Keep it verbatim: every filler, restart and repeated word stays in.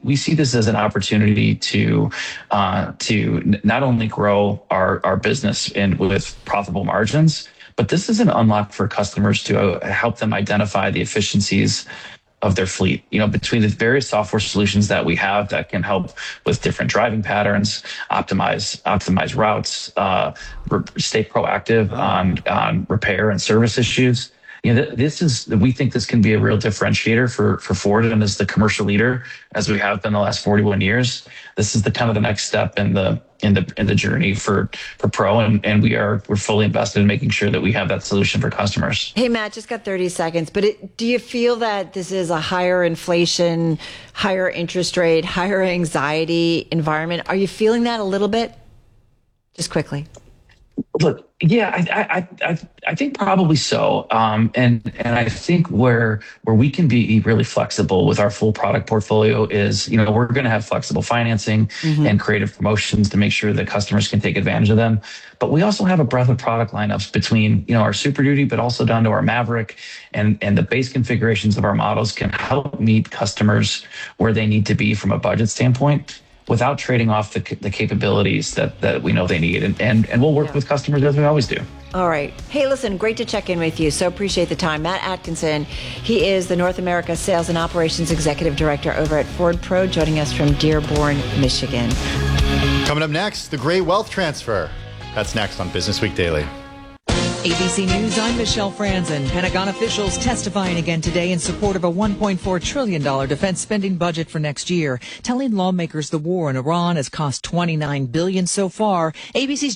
we see this as an opportunity to uh, to n- not only grow our, our business and with profitable margins, but this is an unlock for customers to uh, help them identify the efficiencies of their fleet. You know, between the various software solutions that we have that can help with different driving patterns, optimize optimize routes, uh, re- stay proactive on on repair and service issues. You know, th- this is we think this can be a real differentiator for for Ford, and as the commercial leader, as we have been the last forty-one years, this is the kind of the next step in the in the in the journey for for Pro, and and we are we're fully invested in making sure that we have that solution for customers. Hey, Matt, just got thirty seconds, but it, do you feel that this is a higher inflation, higher interest rate, higher anxiety environment? Are you feeling that a little bit? Just quickly. Look, yeah, I, I, I, I think probably so, um, and and I think where where we can be really flexible with our full product portfolio is, you know, we're going to have flexible financing mm-hmm. and creative promotions to make sure that customers can take advantage of them. But we also have a breadth of product lineups between, you know, our Super Duty, but also down to our Maverick, and and the base configurations of our models can help meet customers where they need to be from a budget standpoint, without trading off the, the capabilities that, that we know they need. And, and, and we'll work yeah. with customers as we always do. All right. Hey, listen, great to check in with you. So appreciate the time. Matt Atkinson, he is the North America Sales and Operations Executive Director over at Ford Pro, joining us from Dearborn, Michigan. Coming up next, the great wealth transfer. That's next on Business Week Daily. A B C News, I'm Michelle Franzen. Pentagon officials testifying again today in support of a one point four trillion dollars defense spending budget for next year, telling lawmakers the war in Iran has cost twenty-nine billion dollars so far. A B C's